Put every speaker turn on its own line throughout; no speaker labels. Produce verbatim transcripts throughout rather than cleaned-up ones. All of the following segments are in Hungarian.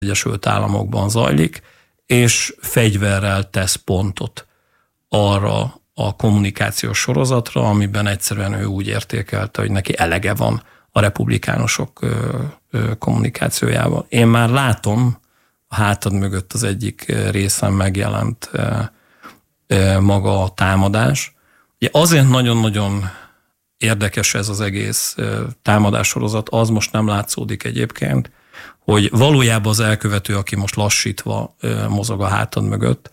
Egyesült Államokban zajlik, és fegyverrel tesz pontot arra a kommunikációs sorozatra, amiben egyszerűen ő úgy értékelte, hogy neki elege van a republikánusok kommunikációjával. Én már látom, a hátad mögött az egyik részen megjelent maga a támadás. Ugye azért nagyon-nagyon érdekes ez az egész támadássorozat, az most nem látszódik egyébként, hogy valójában az elkövető, aki most lassítva mozog a hátad mögött,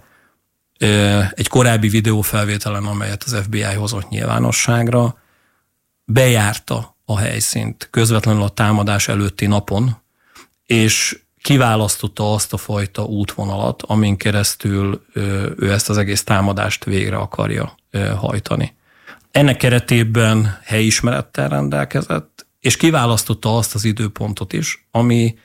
egy korábbi videófelvételen, amelyet az ef bé i hozott nyilvánosságra, bejárta a helyszínt közvetlenül a támadás előtti napon, és kiválasztotta azt a fajta útvonalat, amin keresztül ő ezt az egész támadást végre akarja hajtani. Ennek keretében helyismerettel rendelkezett, és kiválasztotta azt az időpontot is, ami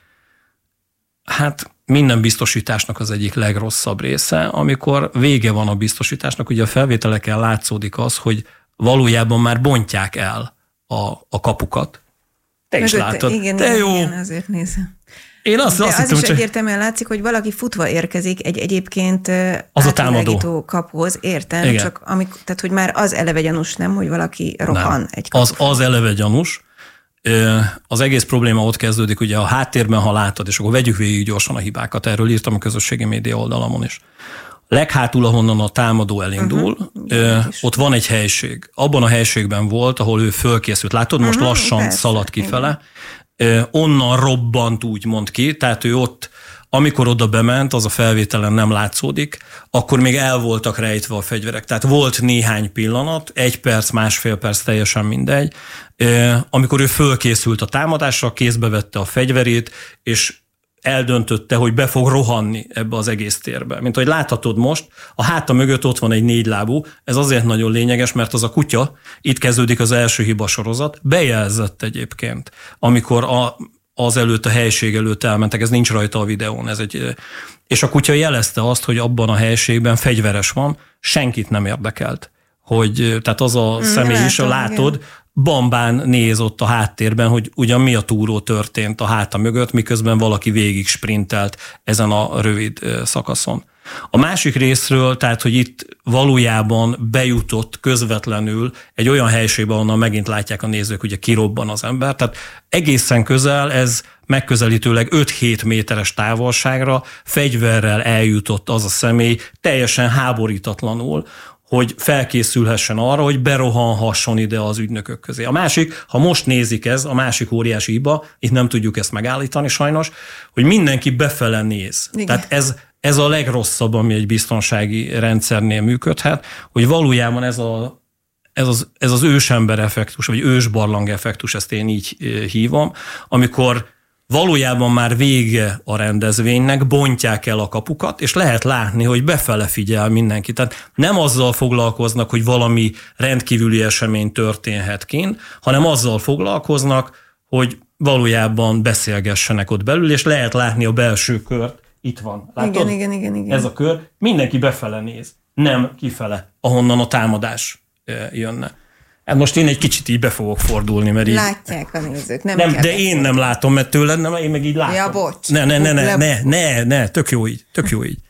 hát minden biztosításnak az egyik legrosszabb része, amikor vége van a biztosításnak, ugye a felvételeken látszódik az, hogy valójában már bontják el a, a kapukat. Te Mögötte, is látod.
Igen,
Te
igen,
jó.
igen, azért nézem.
Én azt,
De
azt
az
hittem,
is
csak...
egyértelműen látszik, hogy valaki futva érkezik egy egyébként
az a támadó
kaphoz, értem,
igen.
Csak amikor, tehát hogy már az eleve gyanús, nem, hogy valaki rohan
nem.
egy kapuhoz.
Az, az eleve gyanús. Az egész probléma ott kezdődik, ugye a háttérben, ha látod, és akkor vegyük végig gyorsan a hibákat. Erről írtam a közösségi média oldalamon is. Leghátul, ahonnan a támadó elindul, uh-huh. ott van egy helység. Abban a helységben volt, ahol ő fölkészült. Látod, most uh-huh, lassan persze, szalad kifele. Igen. Onnan robbant úgymond ki, tehát ő ott, amikor oda bement, az a felvételen nem látszódik, akkor még el voltak rejtve a fegyverek. Tehát volt néhány pillanat, egy perc, másfél perc, teljesen mindegy, amikor ő fölkészült a támadásra, kézbe vette a fegyverét, és eldöntötte, hogy be fog rohanni ebbe az egész térbe. Mint ahogy láthatod most, a háta mögött ott van egy négylábú, ez azért nagyon lényeges, mert az a kutya, itt kezdődik az első hibasorozat, bejelzett egyébként, amikor a, az előtt, a helység előtt elmentek, ez nincs rajta a videón, ez egy, és a kutya jelezte azt, hogy abban a helységben fegyveres van, senkit nem érdekelt. Hogy, tehát az a mm, személy is, látod, igen. Bambán néz ott a háttérben, hogy ugyan mi a túró történt a háta mögött, miközben valaki végig sprintelt ezen a rövid szakaszon. A másik részről, tehát, hogy itt valójában bejutott közvetlenül egy olyan helységbe, onnan megint látják a nézők, hogy kirobban az ember, tehát egészen közel, ez megközelítőleg öt-hét méteres távolságra fegyverrel eljutott az a személy, teljesen háborítatlanul, hogy felkészülhessen arra, hogy berohanhasson ide az ügynökök közé. A másik, ha most nézik ez, a másik óriási hiba, itt nem tudjuk ezt megállítani sajnos, hogy mindenki befele néz. Igen. Tehát ez, ez a legrosszabb, ami egy biztonsági rendszernél működhet, hogy valójában ez, a, ez, az, ez az ősember effektus, vagy ősbarlang effektus, ezt én így hívom, amikor valójában már vége a rendezvénynek, bontják el a kapukat, és lehet látni, hogy befele figyel mindenki. Tehát nem azzal foglalkoznak, hogy valami rendkívüli esemény történhet kint, hanem azzal foglalkoznak, hogy valójában beszélgessenek ott belül, és lehet látni a belső kört. Itt van. Látod?
Igen, igen, igen, igen.
Ez a kör. Mindenki befele néz, nem kifele, ahonnan a támadás jönne. Hát most én egy kicsit így be fogok fordulni, mert így...
Látják a nézők, nem,
nem
kell.
De én nem látom, mert tőled nem, én meg így látom.
Ja, bocs.
Ne, ne, ne, ne, ne, ne, ne, tök jó így, tök jó így.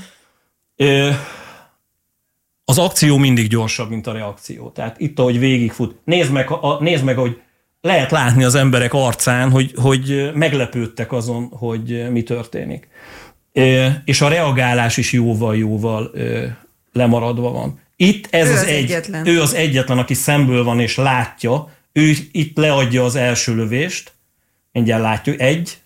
Az akció mindig gyorsabb, mint a reakció. Tehát itt, ahogy végigfut, nézd meg, a, nézd meg, hogy lehet látni az emberek arcán, hogy, hogy meglepődtek azon, hogy mi történik. És a reagálás is jóval-jóval lemaradva van. Itt ez
ő
az,
az
egy,
egyetlen.
ő az egyetlen, aki szemből van és látja, ő itt leadja az első lövést, mindjárt látjuk, egy,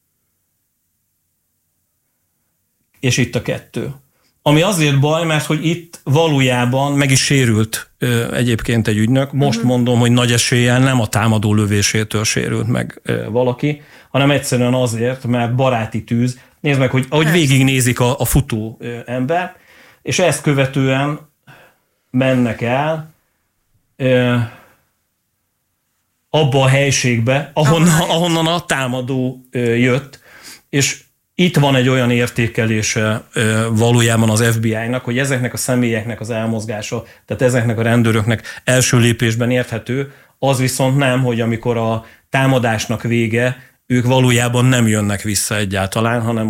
és itt a kettő. Ami azért baj, mert hogy itt valójában meg is sérült ö, egyébként egy ügynök. Most uh-huh. mondom, hogy nagy eséllyel nem a támadó lövésétől sérült meg ö, valaki, hanem egyszerűen azért, mert baráti tűz. Nézd meg, hogy ahogy végignézik a, a futó ö, ember, és ezt követően mennek el ö, abba a helységbe, ahonnan, ahonnan a támadó ö, jött, és itt van egy olyan értékelése ö, valójában az ef bé i-nak, hogy ezeknek a személyeknek az elmozgása, tehát ezeknek a rendőröknek első lépésben érthető, az viszont nem, hogy amikor a támadásnak vége, ők valójában nem jönnek vissza egyáltalán, hanem